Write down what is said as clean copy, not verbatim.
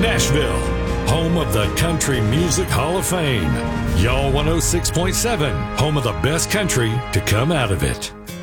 Nashville, home of the Country Music Hall of Fame. Y'all 106.7, home of the best country to come out of it.